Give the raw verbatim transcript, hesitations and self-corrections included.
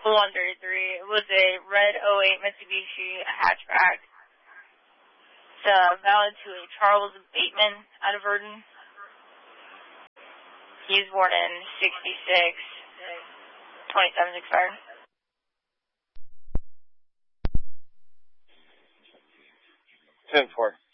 one thirty-three. It was a red oh eight Mitsubishi hatchback. It's uh, valid to a Charles Bateman out of Verdon. He was born in sixty-six. twenty-seven expired. ten four.